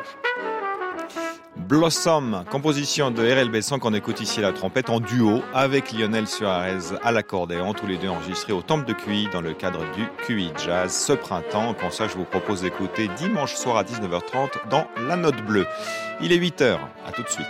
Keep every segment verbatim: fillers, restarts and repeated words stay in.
Blossom, composition de R L B cent qu'on écoute ici à la trompette en duo avec Lionel Suarez à l'accordéon, tous les deux enregistrés au Temple de Cuy dans le cadre du Q I Jazz ce printemps, concert que je vous propose d'écouter dimanche soir à dix-neuf heures trente dans La Note Bleue. Il est huit heures, à tout de suite.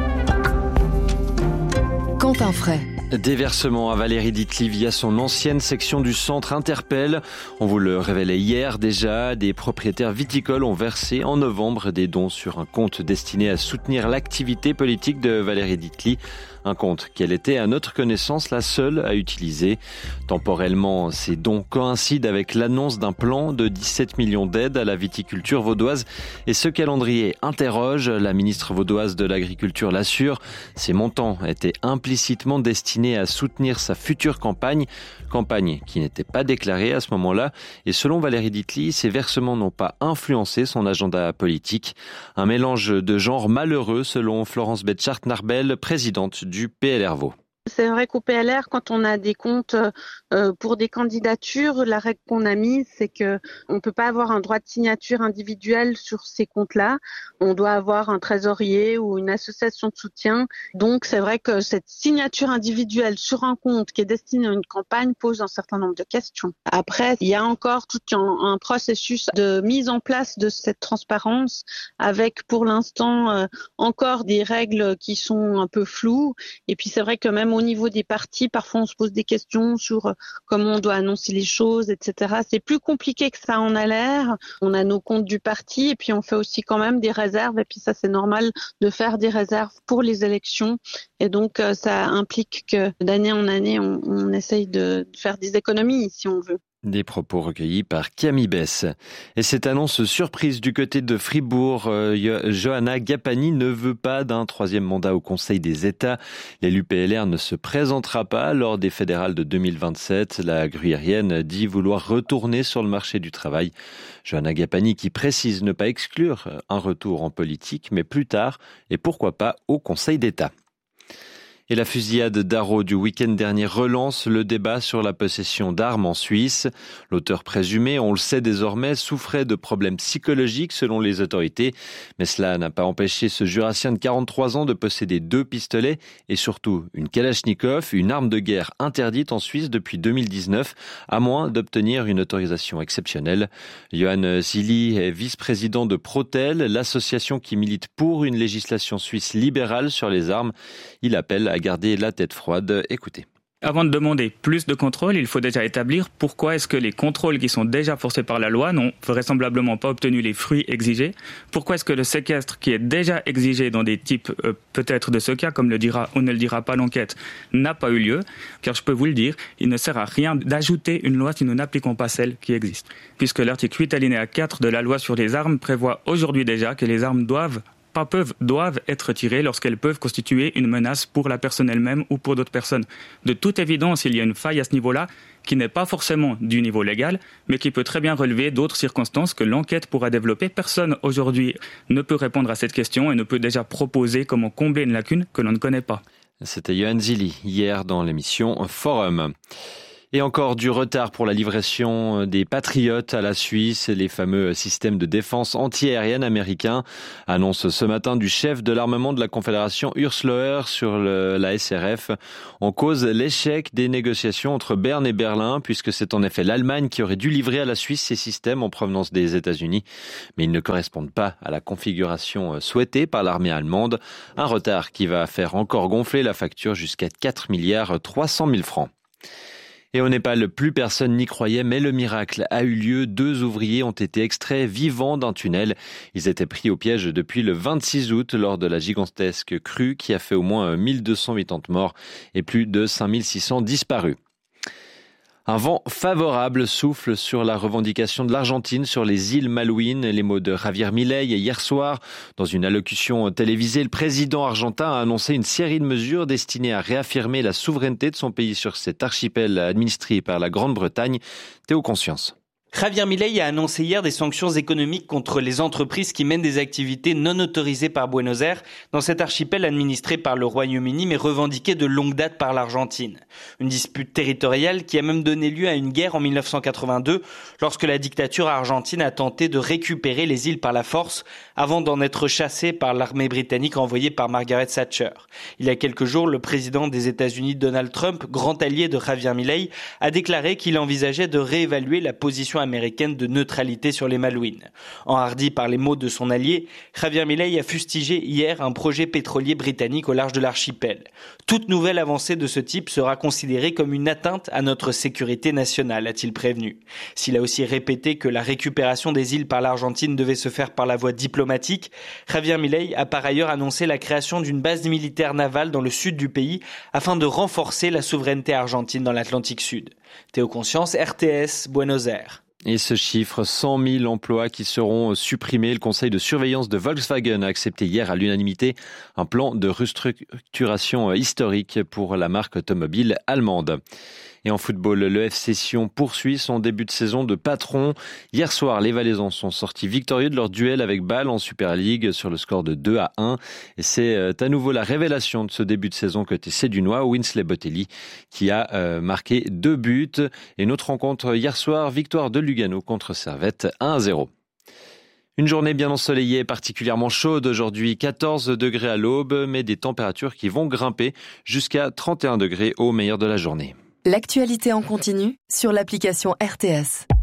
Quentin Fray. Des versements à Valérie Ditli via son ancienne section du centre interpelle. On vous le révélait hier déjà, des propriétaires viticoles ont versé en novembre des dons sur un compte destiné à soutenir l'activité politique de Valérie Ditli. Un compte qu'elle était à notre connaissance la seule à utiliser. Temporellement, ces dons coïncident avec l'annonce d'un plan de dix-sept millions d'aides à la viticulture vaudoise. Et ce calendrier interroge, la ministre vaudoise de l'Agriculture l'assure, ces montants étaient implicitement destinés à soutenir sa future campagne, campagne qui n'était pas déclarée à ce moment-là. Et selon Valérie Ditli, ces versements n'ont pas influencé son agenda politique. Un mélange de genres malheureux selon Florence Betchart-Narbel, présidente du P L R Vaud. C'est vrai qu'au P L R, quand on a des comptes euh, pour des candidatures, la règle qu'on a mise, c'est que on peut pas avoir un droit de signature individuel sur ces comptes-là. On doit avoir un trésorier ou une association de soutien. Donc, c'est vrai que cette signature individuelle sur un compte qui est destiné à une campagne pose un certain nombre de questions. Après, il y a encore tout un, un processus de mise en place de cette transparence avec, pour l'instant, euh, encore des règles qui sont un peu floues. Et puis, c'est vrai que même au niveau des partis, parfois on se pose des questions sur comment on doit annoncer les choses, et cetera. C'est plus compliqué que ça en a l'air. On a nos comptes du parti et puis on fait aussi quand même des réserves. Et puis ça, c'est normal de faire des réserves pour les élections. Et donc, ça implique que d'année en année, on, on essaye de faire des économies si on veut. Des propos recueillis par Camille Bess. Et cette annonce surprise du côté de Fribourg, euh, Johanna Gapani ne veut pas d'un troisième mandat au Conseil des États. L'élu P L R ne se présentera pas lors des fédérales de deux mille vingt-sept. La gruyérienne dit vouloir retourner sur le marché du travail. Johanna Gapani qui précise ne pas exclure un retour en politique, mais plus tard, et pourquoi pas au Conseil d'État. Et la fusillade d'Arro du week-end dernier relance le débat sur la possession d'armes en Suisse. L'auteur présumé, on le sait désormais, souffrait de problèmes psychologiques selon les autorités. Mais cela n'a pas empêché ce jurassien de quarante-trois ans de posséder deux pistolets et surtout une Kalachnikov, une arme de guerre interdite en Suisse depuis deux mille dix-neuf, à moins d'obtenir une autorisation exceptionnelle. Johan Zilli est vice-président de Protel, l'association qui milite pour une législation suisse libérale sur les armes. Il appelle à garder la tête froide. Écoutez. Avant de demander plus de contrôles, il faut déjà établir pourquoi est-ce que les contrôles qui sont déjà forcés par la loi n'ont vraisemblablement pas obtenu les fruits exigés. Pourquoi est-ce que le séquestre qui est déjà exigé dans des types euh, peut-être de ce cas, comme le dira ou ne le dira pas l'enquête, n'a pas eu lieu. Car je peux vous le dire, il ne sert à rien d'ajouter une loi si nous n'appliquons pas celle qui existe. Puisque l'article huit alinéa quatre de la loi sur les armes prévoit aujourd'hui déjà que les armes doivent pas peuvent, doivent être tirées lorsqu'elles peuvent constituer une menace pour la personne elle-même ou pour d'autres personnes. De toute évidence, il y a une faille à ce niveau-là qui n'est pas forcément du niveau légal, mais qui peut très bien relever d'autres circonstances que l'enquête pourra développer. Personne aujourd'hui ne peut répondre à cette question et ne peut déjà proposer comment combler une lacune que l'on ne connaît pas. C'était Johan Zilli hier dans l'émission Forum. Et encore du retard pour la livraison des Patriotes à la Suisse. Les fameux systèmes de défense antiaérienne américains annoncent ce matin du chef de l'armement de la Confédération Urs Loher sur le, la S R F. En cause l'échec des négociations entre Berne et Berlin, puisque c'est en effet l'Allemagne qui aurait dû livrer à la Suisse ces systèmes en provenance des États-Unis. Mais ils ne correspondent pas à la configuration souhaitée par l'armée allemande. Un retard qui va faire encore gonfler la facture jusqu'à quatre milliards trois cent mille francs. Et au Népal, plus personne n'y croyait, mais le miracle a eu lieu. Deux ouvriers ont été extraits vivants d'un tunnel. Ils étaient pris au piège depuis le vingt-six août lors de la gigantesque crue qui a fait au moins mille deux cent quatre-vingts morts et plus de cinq mille six cents disparus. Un vent favorable souffle sur la revendication de l'Argentine sur les îles Malouines. Les mots de Javier Milei hier soir. Dans une allocution télévisée, le président argentin a annoncé une série de mesures destinées à réaffirmer la souveraineté de son pays sur cet archipel administré par la Grande-Bretagne. Théo Conscience. Javier Milei a annoncé hier des sanctions économiques contre les entreprises qui mènent des activités non autorisées par Buenos Aires dans cet archipel administré par le Royaume-Uni mais revendiqué de longue date par l'Argentine. Une dispute territoriale qui a même donné lieu à une guerre en mille neuf cent quatre-vingt-deux lorsque la dictature argentine a tenté de récupérer les îles par la force avant d'en être chassée par l'armée britannique envoyée par Margaret Thatcher. Il y a quelques jours, le président des États-Unis Donald Trump, grand allié de Javier Milei, a déclaré qu'il envisageait de réévaluer la position américaine de neutralité sur les Malouines. Enhardi par les mots de son allié, Javier Milei a fustigé hier un projet pétrolier britannique au large de l'archipel. Toute nouvelle avancée de ce type sera considérée comme une atteinte à notre sécurité nationale, a-t-il prévenu. S'il a aussi répété que la récupération des îles par l'Argentine devait se faire par la voie diplomatique, Javier Milei a par ailleurs annoncé la création d'une base militaire navale dans le sud du pays afin de renforcer la souveraineté argentine dans l'Atlantique Sud. Théo Conscience, R T S, Buenos Aires. Et ce chiffre, cent mille emplois qui seront supprimés. Le conseil de surveillance de Volkswagen a accepté hier à l'unanimité un plan de restructuration historique pour la marque automobile allemande. Et en football, le F C Sion poursuit son début de saison de patron. Hier soir, les Valaisans sont sortis victorieux de leur duel avec Bâle en Super League sur le score de deux à un. Et c'est à nouveau la révélation de ce début de saison que c'est Dunois, Winsley Botelli, qui a euh, marqué deux buts. Et notre rencontre hier soir, victoire de Lugano contre Servette un à zéro. Une journée bien ensoleillée, particulièrement chaude aujourd'hui, quatorze degrés à l'aube, mais des températures qui vont grimper jusqu'à trente et un degrés au meilleur de la journée. L'actualité en continu sur l'application R T S.